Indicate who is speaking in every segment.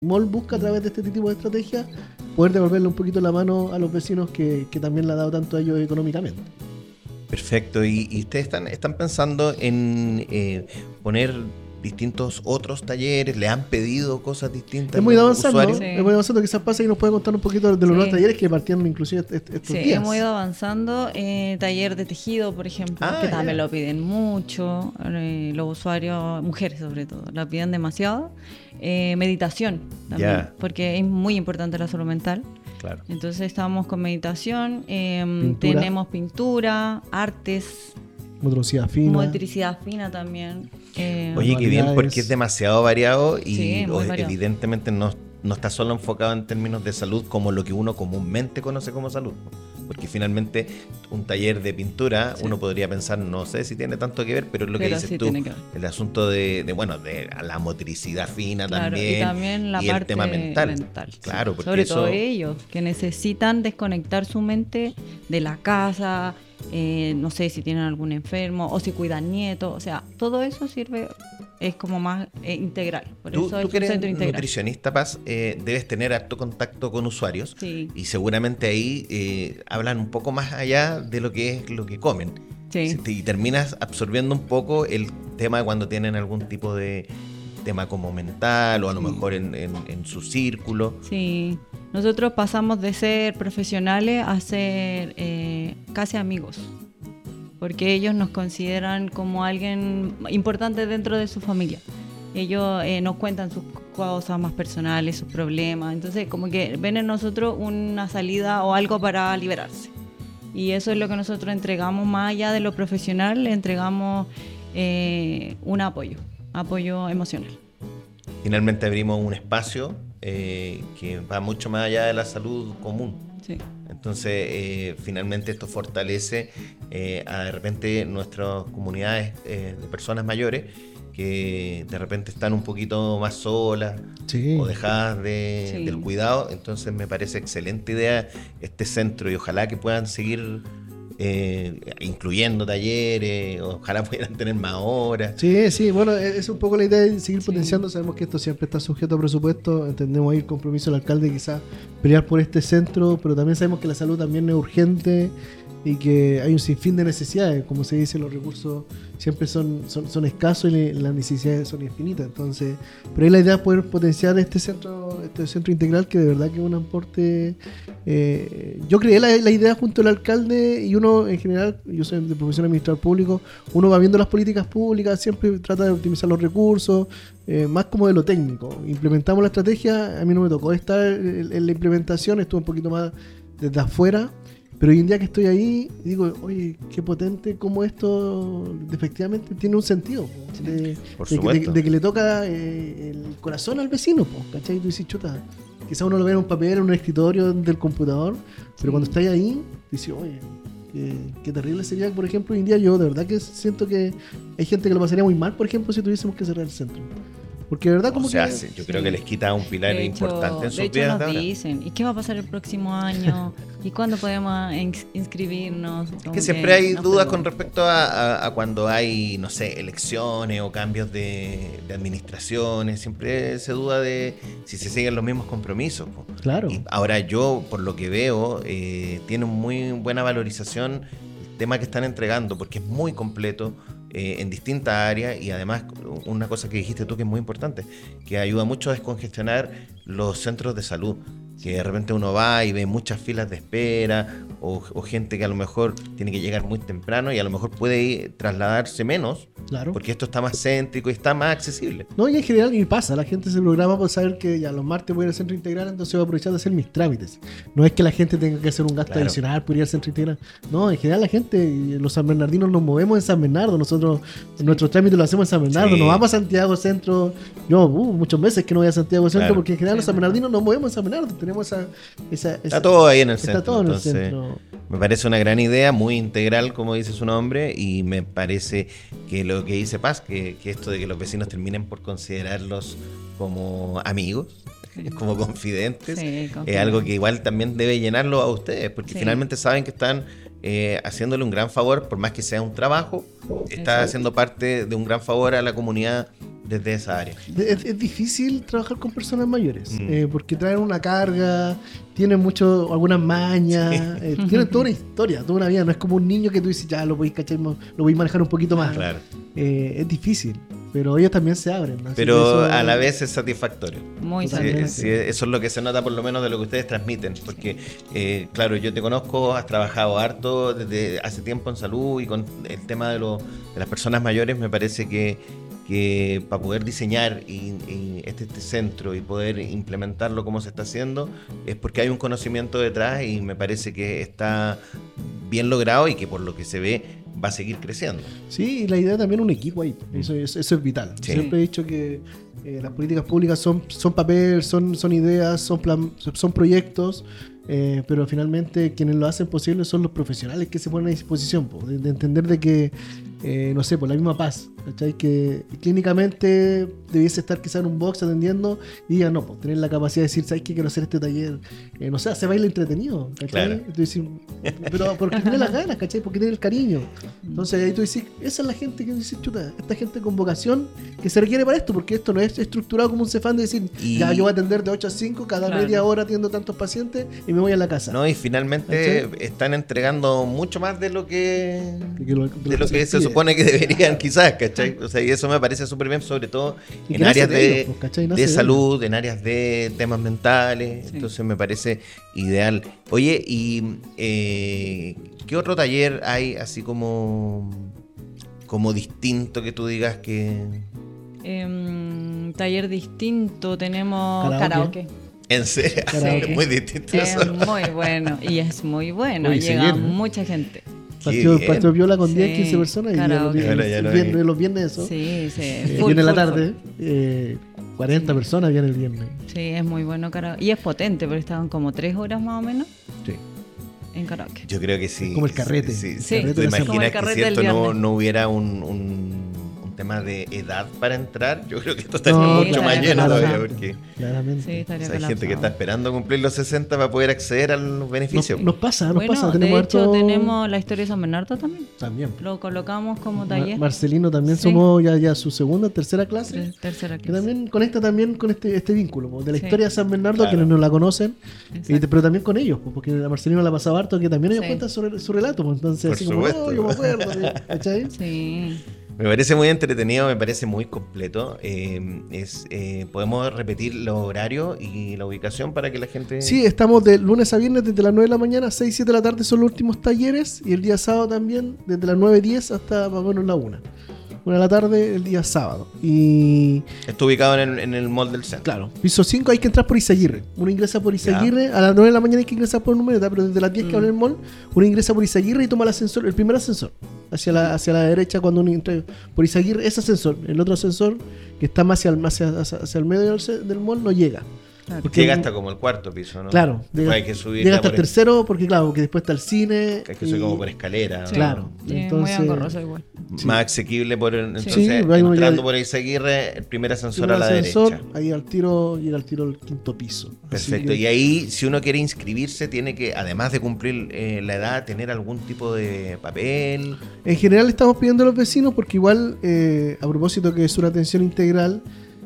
Speaker 1: MOL busca a través de este tipo de estrategias poder devolverle un poquito la mano a los vecinos que también le ha dado tanto a ellos económicamente.
Speaker 2: Perfecto. ¿Y ustedes están pensando en poner distintos otros talleres? ¿Le han pedido cosas distintas
Speaker 1: Es muy
Speaker 2: a los
Speaker 1: avanzando,
Speaker 2: usuarios?
Speaker 1: sí. Es muy avanzando. Quizás pasa y nos puede contar un poquito de los nuevos talleres que partían inclusive estos días.
Speaker 3: Sí, hemos ido avanzando. Taller de tejido, por ejemplo, que también lo piden mucho. Los usuarios, mujeres sobre todo, lo piden demasiado. Meditación también, porque es muy importante la salud mental.
Speaker 2: Claro.
Speaker 3: Entonces estamos con meditación, tenemos pintura, artes,
Speaker 1: motricidad
Speaker 3: fina también.
Speaker 2: Oye, qué bien, porque es demasiado variado y
Speaker 3: variado.
Speaker 2: Evidentemente no está solo enfocado en términos de salud como lo que uno comúnmente conoce como salud. Porque finalmente un taller de pintura, uno podría pensar, no sé si tiene tanto que ver, pero es lo que dices tú, el asunto de la motricidad fina,
Speaker 3: claro,
Speaker 2: también,
Speaker 3: y también la
Speaker 2: y
Speaker 3: parte
Speaker 2: el tema mental. Claro, porque
Speaker 3: sobre todo ellos, que necesitan desconectar su mente de la casa, no sé si tienen algún enfermo o si cuidan nietos, o sea, todo eso sirve, es como más integral. Por eso
Speaker 2: tú que eres nutricionista, Paz, debes tener harto contacto con usuarios y seguramente ahí hablan un poco más allá de lo que es lo que comen.
Speaker 3: Sí.
Speaker 2: Y terminas absorbiendo un poco el tema cuando tienen algún tipo de tema como mental o a lo mejor en su círculo.
Speaker 3: Sí, nosotros pasamos de ser profesionales a ser casi amigos, porque ellos nos consideran como alguien importante dentro de su familia. Ellos nos cuentan sus cosas más personales, sus problemas, entonces como que ven en nosotros una salida o algo para liberarse. Y eso es lo que nosotros entregamos, más allá de lo profesional, le entregamos un apoyo emocional.
Speaker 2: Finalmente abrimos un espacio que va mucho más allá de la salud común.
Speaker 3: Sí.
Speaker 2: Entonces, finalmente esto fortalece de repente nuestras comunidades de personas mayores que de repente están un poquito más solas o dejadas del cuidado. Entonces me parece excelente idea este centro y ojalá que puedan seguir incluyendo talleres, ojalá pudieran tener más horas.
Speaker 1: Sí, bueno, es un poco la idea de seguir potenciando. Sabemos que esto siempre está sujeto a presupuesto, entendemos ahí el compromiso del alcalde quizás pelear por este centro, pero también sabemos que la salud también es urgente y que hay un sinfín de necesidades. Como se dice, los recursos siempre son escasos y las necesidades son infinitas. Entonces, pero ahí la idea es poder potenciar este centro integral, que de verdad que es un aporte. Yo creé la idea junto al alcalde y uno en general, yo soy de profesión administrador público, uno va viendo las políticas públicas, siempre trata de optimizar los recursos, más como de lo técnico. Implementamos la estrategia, a mí no me tocó estar en la implementación, estuve un poquito más desde afuera. Pero hoy en día que estoy ahí, digo, oye, qué potente cómo esto efectivamente tiene un sentido, de que le toca el corazón al vecino, ¿cachai? Y tú dices, chuta, quizás uno lo ve en un papel, en un escritorio del computador, pero cuando estás ahí, dices, oye, qué terrible sería, por ejemplo, hoy en día yo de verdad que siento que hay gente que lo pasaría muy mal, por ejemplo, si tuviésemos que cerrar el centro. Porque de verdad como
Speaker 2: yo creo que les quita un pilar importante en sus vidas.
Speaker 3: De hecho nos dicen, ¿y qué va a pasar el próximo año? ¿Y cuándo podemos inscribirnos?
Speaker 2: Que siempre hay dudas con respecto a cuando hay, no sé, elecciones o cambios de administraciones. Siempre se duda de si se siguen los mismos compromisos.
Speaker 1: Claro.
Speaker 2: Y ahora yo, por lo que veo, tiene muy buena valorización el tema que están entregando, porque es muy completo. En distintas áreas y además una cosa que dijiste tú que es muy importante, que ayuda mucho a descongestionar los centros de salud, que de repente uno va y ve muchas filas de espera o gente que a lo mejor tiene que llegar muy temprano y a lo mejor puede trasladarse menos,
Speaker 1: claro,
Speaker 2: porque esto está más céntrico y está más accesible.
Speaker 1: No, y en general, y pasa, la gente se programa por saber que ya los martes voy al centro integral, entonces voy a aprovechar de hacer mis trámites. No es que la gente tenga que hacer un gasto adicional por ir al centro integral. No, en general la gente, los sanbernardinos nos movemos en San Bernardo, nosotros nuestros trámites los hacemos en San Bernardo, nos vamos a Santiago Centro. Yo muchos meses que no voy a Santiago Centro, porque en general los sanbernardinos nos movemos en San Bernardo, tenemos esa
Speaker 2: está todo ahí en el centro.
Speaker 1: Está todo
Speaker 2: entonces,
Speaker 1: en el centro.
Speaker 2: Me parece una gran idea, muy integral, como dice su nombre, y me parece que lo que dice Paz, que esto de que los vecinos terminen por considerarlos como amigos, como confidentes, es algo que igual también debe llenarlo a ustedes, porque finalmente saben que están haciéndole un gran favor, por más que sea un trabajo, está haciendo parte de un gran favor a la comunidad desde esa área.
Speaker 1: Es difícil trabajar con personas mayores, porque traen una carga, tienen algunas mañas, tienen toda una historia, toda una vida. No es como un niño que tú dices, ya lo podéis cachar, lo podéis manejar un poquito más.
Speaker 2: Claro.
Speaker 1: Es difícil, pero ellos también se abren, ¿no?
Speaker 2: Pero
Speaker 1: eso,
Speaker 2: a la vez es satisfactorio.
Speaker 3: Muy
Speaker 2: Sí,
Speaker 3: satisfactorio.
Speaker 2: sí, eso es lo que se nota por lo menos de lo que ustedes transmiten, porque claro, yo te conozco, has trabajado harto desde hace tiempo en salud y con el tema de las personas mayores. Me parece que para poder diseñar este centro y poder implementarlo como se está haciendo es porque hay un conocimiento detrás y me parece que está bien logrado y que por lo que se ve va a seguir creciendo.
Speaker 1: Sí, y la idea también es un equipo ahí, eso es vital.
Speaker 2: Sí.
Speaker 1: Siempre he dicho que las políticas públicas son papel, son ideas, son proyectos, pero finalmente quienes lo hacen posible son los profesionales que se ponen a disposición, de entender de que, no sé, por la misma Paz, ¿cachai? Que clínicamente debiese estar quizá en un box atendiendo y digan, no, pues tener la capacidad de decir, ¿sabes qué? Quiero hacer este taller, no sé, hace baile entretenido, ¿cachai?
Speaker 2: Claro.
Speaker 1: Entonces, pero porque tiene las ganas, ¿cachai? Porque tiene el cariño. Entonces ahí tú dices, esa es la gente que dice, chuta, esta gente con vocación que se requiere para esto, porque esto no es estructurado como un Cefam de decir, ya yo voy a atender de 8 a 5, cada
Speaker 3: Claro.
Speaker 1: media hora atiendo tantos pacientes y me voy a la casa.
Speaker 2: ¿No? Y finalmente
Speaker 1: ¿Cachai?
Speaker 2: están entregando mucho más de lo que
Speaker 1: De
Speaker 2: que se
Speaker 1: pide.
Speaker 2: supone que deberían quizás, ¿cachai? O sea, y eso me parece súper bien, sobre todo
Speaker 1: Y
Speaker 2: en
Speaker 1: que nace
Speaker 2: áreas
Speaker 1: de ellos, pues, ¿cachai? Nace
Speaker 2: de
Speaker 1: de
Speaker 2: salud, en áreas de temas mentales.
Speaker 3: Sí.
Speaker 2: Entonces me parece ideal. Oye, ¿y qué otro taller hay así como distinto que tú digas que...
Speaker 3: Taller distinto, tenemos
Speaker 1: Karaoke.
Speaker 3: karaoke.
Speaker 2: En serio,
Speaker 1: Karaoke.
Speaker 2: muy distinto
Speaker 3: Es
Speaker 2: eso.
Speaker 3: muy bueno, y es muy bueno,
Speaker 1: Uy, se
Speaker 3: llega
Speaker 1: llena.
Speaker 3: mucha gente.
Speaker 1: Partió
Speaker 2: bien.
Speaker 1: viola con
Speaker 3: Sí,
Speaker 1: 10, 15 personas y
Speaker 3: karaoke.
Speaker 2: Ahora ya no hay.
Speaker 1: los viernes eso.
Speaker 3: Sí, sí.
Speaker 1: Viene la tarde, 40 personas viene el viernes.
Speaker 3: Sí, es muy bueno karaoke. Y es potente, porque estaban como 3 horas más o menos
Speaker 1: Sí.
Speaker 3: en karaoke.
Speaker 2: Yo creo que sí.
Speaker 1: Es como el carrete.
Speaker 2: Sí,
Speaker 3: Sí,
Speaker 1: carrete
Speaker 2: ¿Te
Speaker 1: de la semana.
Speaker 3: como el
Speaker 2: imaginas que
Speaker 3: carrete
Speaker 2: si
Speaker 3: del
Speaker 2: esto
Speaker 3: viernes.
Speaker 2: no hubiera un tema de edad para entrar? Yo creo que esto estaría
Speaker 1: No,
Speaker 2: mucho más
Speaker 3: estaría
Speaker 2: lleno todavía,
Speaker 3: colapsado.
Speaker 2: porque
Speaker 1: Claramente.
Speaker 3: Sí, estaría
Speaker 2: o sea, hay gente que
Speaker 3: colapsado.
Speaker 2: está esperando cumplir los 60 para poder acceder a los beneficios.
Speaker 1: Nos pasa,
Speaker 3: Bueno,
Speaker 1: tenemos
Speaker 3: de hecho
Speaker 1: harto-
Speaker 3: tenemos la historia de San Bernardo también.
Speaker 1: También.
Speaker 3: Lo colocamos como taller.
Speaker 1: Marcelino también
Speaker 3: Sí.
Speaker 1: somos ya su segunda, tercera clase.
Speaker 3: Tercera
Speaker 1: Que
Speaker 3: clase.
Speaker 1: también conecta también con este vínculo po, de la
Speaker 3: Sí.
Speaker 1: historia de San Bernardo,
Speaker 2: Claro.
Speaker 1: quienes no la conocen,
Speaker 3: Exacto.
Speaker 1: pero también con ellos, po, porque a Marcelino la pasaba harto, que también ellos
Speaker 3: Sí.
Speaker 1: cuentan su relato, po, entonces
Speaker 2: Por
Speaker 1: así como,
Speaker 2: supuesto.
Speaker 1: "Oh, yo me acuerdo", ¿cachai?
Speaker 3: Sí.
Speaker 2: Me parece muy entretenido, me parece muy completo. ¿Podemos repetir los horarios y la ubicación para que la gente...
Speaker 1: Sí, estamos de lunes a viernes desde las 9 de la mañana, 6, 7 de la tarde son los últimos talleres, y el día sábado también desde las 9:10 hasta más o menos la 1 de la tarde el día sábado. Y
Speaker 2: Está ubicado en el mall del centro.
Speaker 1: claro, piso 5 hay que entrar por Izaguirre. Uno ingresa por Izaguirre, a las 9 de la mañana hay que ingresar por número, pero desde las 10 que abre el mall, uno ingresa por Izaguirre y toma el ascensor, el primer ascensor, hacia la derecha cuando uno entra por Izaguirre, ese ascensor. El otro ascensor, que está más hacia el medio del mall, no llega.
Speaker 3: Claro.
Speaker 1: Porque-
Speaker 2: Llega hasta como el cuarto piso, ¿no?
Speaker 1: Claro,
Speaker 2: Después hay que subir
Speaker 1: llega
Speaker 2: ya
Speaker 1: hasta el
Speaker 2: por
Speaker 1: tercero, porque claro, que después está el cine.
Speaker 2: hay que subir
Speaker 1: y-
Speaker 2: como por escalera.
Speaker 3: Sí.
Speaker 2: ¿no?
Speaker 1: Claro.
Speaker 3: Sí,
Speaker 1: Entonces-
Speaker 3: muy engorroso igual.
Speaker 2: Más asequible entonces
Speaker 1: Sí, hay uno
Speaker 2: entrando
Speaker 1: ya-
Speaker 2: por Izaguirre, el primer ascensor
Speaker 1: primer
Speaker 2: a la
Speaker 1: ascensor,
Speaker 2: derecha.
Speaker 1: ahí al tiro, llega al tiro al quinto piso. Así
Speaker 2: Perfecto.
Speaker 1: que-
Speaker 2: Y ahí, si uno quiere inscribirse, tiene que, además de cumplir la edad, tener algún tipo de papel.
Speaker 1: En general estamos pidiendo a los vecinos porque igual, a propósito que es una atención integral,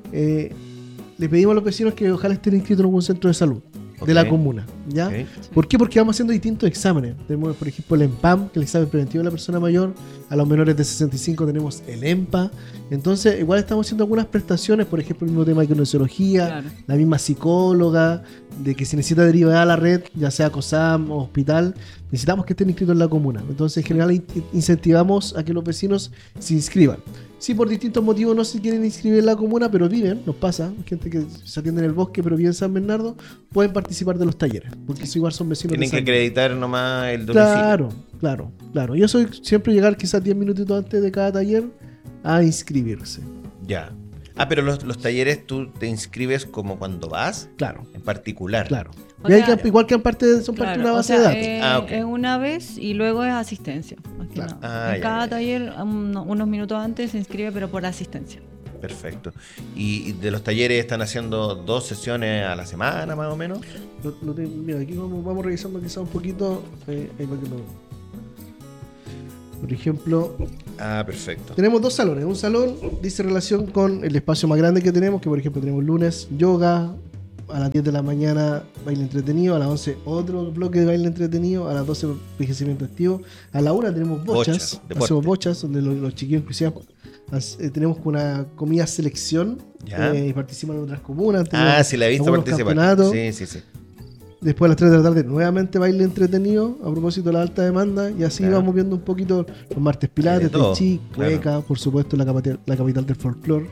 Speaker 1: le pedimos a los vecinos que ojalá estén inscritos en algún centro de salud
Speaker 2: Ok.
Speaker 1: de la comuna, ¿ya?
Speaker 2: Ok.
Speaker 1: ¿Por qué? Porque vamos haciendo distintos exámenes. Tenemos, por ejemplo, el EMPAM, que es el examen preventivo de la persona mayor. A los menores de 65 tenemos el EMPA. Entonces, igual estamos haciendo algunas prestaciones, por ejemplo, el mismo tema de kinesiología,
Speaker 3: Claro.
Speaker 1: la misma psicóloga, de que si necesita derivar a la red, ya sea COSAM o hospital, necesitamos que estén inscritos en la comuna. Entonces, en general, incentivamos a que los vecinos se inscriban. Si por distintos motivos no se quieren inscribir en la comuna, pero viven, nos pasa, gente que se atiende en el bosque, pero vive en San Bernardo, pueden participar de los talleres, porque eso igual son vecinos
Speaker 2: Tienen
Speaker 1: de
Speaker 2: que
Speaker 1: San
Speaker 2: acreditar nomás el domicilio.
Speaker 1: Claro. Yo soy siempre llegar quizás 10 minutitos antes de cada taller a inscribirse.
Speaker 2: Ya. Ah, pero los talleres tú te inscribes como cuando vas,
Speaker 1: Claro.
Speaker 2: en particular.
Speaker 1: Y hay que, igual que son parte de una
Speaker 3: o
Speaker 1: base
Speaker 3: sea,
Speaker 1: de datos.
Speaker 2: Ah, ok.
Speaker 3: es una vez y luego es asistencia. Más que
Speaker 1: Claro.
Speaker 3: nada.
Speaker 2: Ah,
Speaker 3: En
Speaker 2: ya,
Speaker 3: cada
Speaker 2: ya.
Speaker 3: taller, unos minutos antes se inscribe, pero por asistencia.
Speaker 2: Perfecto. ¿Y de los talleres están haciendo 2 sesiones a la semana, más o menos?
Speaker 1: Mira, aquí vamos revisando quizás un poquito. Ahí para que Por ejemplo,
Speaker 2: Perfecto.
Speaker 1: tenemos 2 salones. Un salón dice relación con el espacio más grande que tenemos, que por ejemplo tenemos lunes yoga, a las 10 de la mañana baile entretenido, a las 11 otro bloque de baile entretenido, a las 12 envejecimiento activo, a la 1 tenemos bochas,
Speaker 2: deporte.
Speaker 1: hacemos bochas, donde los chiquillos inclusive tenemos una comida selección y participan en otras comunas.
Speaker 2: Sí, la he visto
Speaker 1: algunos
Speaker 2: participar.
Speaker 1: campeonatos.
Speaker 2: Sí.
Speaker 1: Después a las 3 de la tarde nuevamente baile entretenido a propósito de la alta demanda y así
Speaker 2: Claro.
Speaker 1: vamos viendo un poquito los martes pilates,
Speaker 2: De todo,
Speaker 1: tai chi,
Speaker 2: claro.
Speaker 1: cueca, por supuesto la capital del folclore.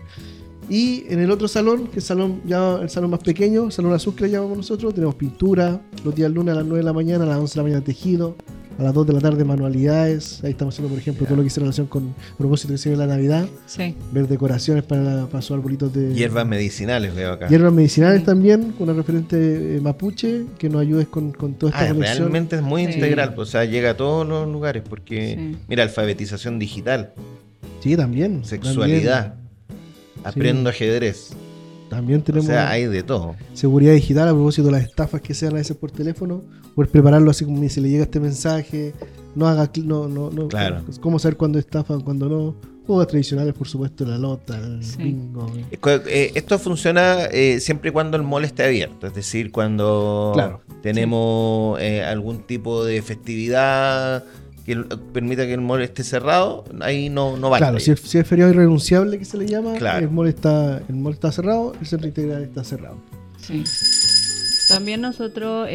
Speaker 1: Y en el otro salón, que es el salón más pequeño, el salón azul que le llamamos nosotros, tenemos pintura, los días lunes a las 9 de la mañana, a las 11 de la mañana tejido, a las 2 de la tarde manualidades, ahí estamos haciendo por ejemplo todo lo que hizo relación con a propósito que se viene la Navidad,
Speaker 3: Sí.
Speaker 1: ver decoraciones para sus arbolitos de
Speaker 2: Hierbas medicinales veo acá.
Speaker 1: hierbas medicinales también, con una referente mapuche que nos ayude con toda esta conexión.
Speaker 2: Realmente es muy
Speaker 3: Sí.
Speaker 2: integral, o sea, llega a todos los lugares porque,
Speaker 3: Sí.
Speaker 2: mira, alfabetización digital,
Speaker 1: Sí, también.
Speaker 2: sexualidad, aprendo ajedrez,
Speaker 1: También
Speaker 2: o
Speaker 1: tenemos
Speaker 2: sea, hay de todo.
Speaker 1: seguridad digital a propósito de las estafas que se dan a veces por teléfono. Poder prepararlo así como si le llega este mensaje. No haga no.
Speaker 2: Claro.
Speaker 1: Cómo saber cuándo estafan, cuándo no. Juegos tradicionales, por supuesto, la lota, el
Speaker 3: Sí.
Speaker 1: bingo.
Speaker 2: Esto funciona siempre y cuando el mall esté abierto, es decir, cuando
Speaker 1: Claro.
Speaker 2: tenemos algún tipo de festividad que permita que el mall esté cerrado, ahí no vale.
Speaker 1: Claro, si es feriado irrenunciable que se le llama,
Speaker 2: Claro.
Speaker 1: el mall está cerrado, el centro integral está cerrado.
Speaker 3: Sí. También nosotros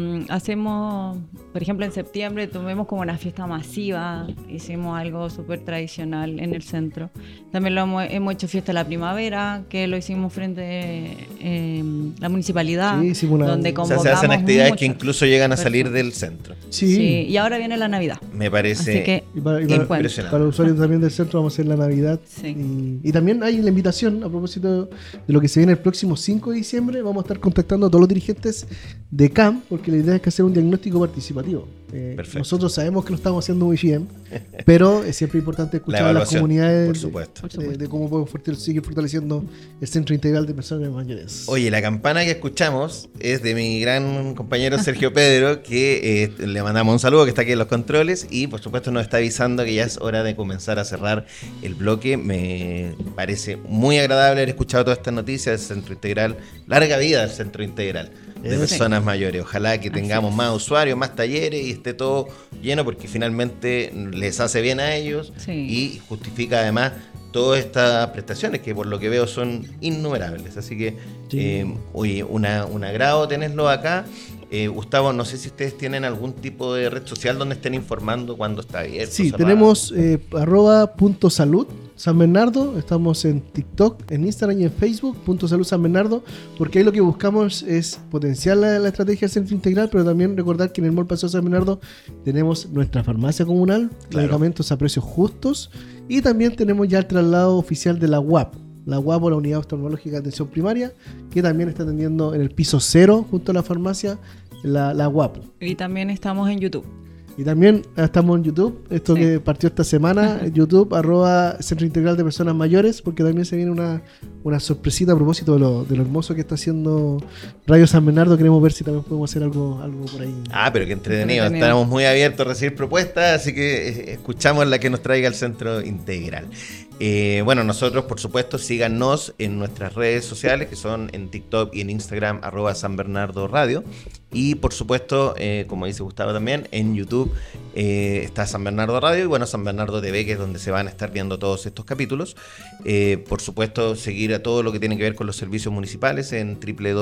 Speaker 3: hacemos, por ejemplo, en septiembre tuvimos como una fiesta masiva, hicimos algo súper tradicional en el centro. También hemos hecho fiesta de la primavera, que lo hicimos frente a la municipalidad,
Speaker 1: Sí, hicimos
Speaker 3: donde
Speaker 2: O sea, se hacen
Speaker 3: convocamos
Speaker 2: actividades que
Speaker 3: muchas
Speaker 2: incluso llegan a salir
Speaker 3: personas.
Speaker 2: del centro.
Speaker 1: Sí.
Speaker 3: Sí, y ahora viene la Navidad.
Speaker 2: Me parece
Speaker 3: Así que
Speaker 1: Y para
Speaker 2: impresionante.
Speaker 1: los usuarios también del centro vamos a hacer la Navidad.
Speaker 3: Sí.
Speaker 1: Y también hay la invitación, a propósito de lo que se viene el próximo 5 de diciembre, vamos a estar contactando a todos los dirigentes de CAM, porque la idea es que hacer un diagnóstico participativo.
Speaker 2: Perfecto.
Speaker 1: Nosotros sabemos que lo estamos haciendo muy bien, pero es siempre importante escuchar a las
Speaker 2: evaluación,
Speaker 1: comunidades
Speaker 2: por supuesto.
Speaker 1: de cómo podemos seguir fortaleciendo el Centro Integral de Personas Mayores.
Speaker 2: Oye, la campana que escuchamos es de mi gran compañero Sergio Pedro, que le mandamos un saludo, que está aquí en los controles, y por supuesto nos está avisando que ya es hora de comenzar a cerrar el bloque. Me parece muy agradable haber escuchado todas estas noticias del Centro Integral. Larga vida al Centro Integral de
Speaker 1: Sí.
Speaker 2: personas mayores. Ojalá que tengamos más usuarios, más talleres y esté todo lleno, porque finalmente les hace bien a ellos
Speaker 3: Sí.
Speaker 2: y justifica además todas estas prestaciones que por lo que veo son innumerables. Así que,
Speaker 1: Sí.
Speaker 2: oye, un agrado tenerlo acá. Gustavo, no sé si ustedes tienen algún tipo de red social donde estén informando cuando está abierto.
Speaker 1: Sí,
Speaker 2: cerrado.
Speaker 1: tenemos @puntosalud San Bernardo, estamos en TikTok, en Instagram y en Facebook, @salud San Bernardo, porque ahí lo que buscamos es potenciar la estrategia del Centro Integral, pero también recordar que en el Mall Paseo San Bernardo tenemos nuestra farmacia comunal,
Speaker 2: Claro.
Speaker 1: medicamentos a precios justos, y también tenemos ya el traslado oficial de la UAP. La UAP, o la Unidad Oftalmológica de Atención Primaria, que también está atendiendo en el piso 0, junto a la farmacia, la UAP.
Speaker 3: Y también estamos en YouTube.
Speaker 1: Y también estamos en YouTube, esto
Speaker 3: Sí.
Speaker 1: que partió esta semana, en YouTube, @Centro Integral de Personas Mayores, porque también se viene una sorpresita a propósito de lo hermoso que está haciendo Radio San Bernardo. Queremos ver si también podemos hacer algo por ahí.
Speaker 2: Pero qué entretenido.
Speaker 3: Entretenido.
Speaker 2: Estamos muy abiertos a recibir propuestas, así que escuchamos la que nos traiga el Centro Integral. Bueno, nosotros, por supuesto, síganos en nuestras redes sociales, que son en TikTok y en Instagram, @San Bernardo Radio. Y, por supuesto, como dice Gustavo también, en YouTube está San Bernardo Radio y, bueno, San Bernardo TV, que es donde se van a estar viendo todos estos capítulos. Por supuesto, seguir a todo lo que tiene que ver con los servicios municipales en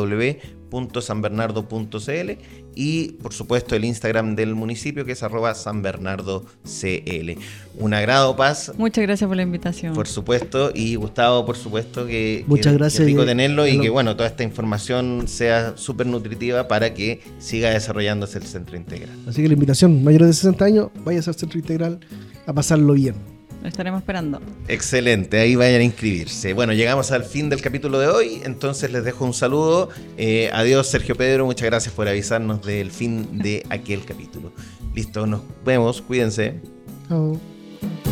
Speaker 2: www.sanbernardo.cl y, por supuesto, el Instagram del municipio, que es @sanbernardocl. Un agrado, Paz,
Speaker 3: Muchas gracias por la invitación.
Speaker 2: por supuesto, y Gustavo, por supuesto, que
Speaker 1: Muchas
Speaker 2: que
Speaker 1: gracias,
Speaker 2: rico
Speaker 1: y-
Speaker 2: tenerlo y
Speaker 1: y lo-
Speaker 2: que, bueno, toda esta información sea súper nutritiva para que siga desarrollándose el Centro Integral.
Speaker 1: Así que la invitación, mayores de 60 años, vayas al Centro Integral a pasarlo bien.
Speaker 3: Lo estaremos esperando.
Speaker 2: Excelente, ahí vayan a inscribirse. Bueno, llegamos al fin del capítulo de hoy, entonces les dejo un saludo. Adiós, Sergio Pedro, muchas gracias por avisarnos del fin de aquel capítulo. Listo, nos vemos, cuídense.
Speaker 1: Chao.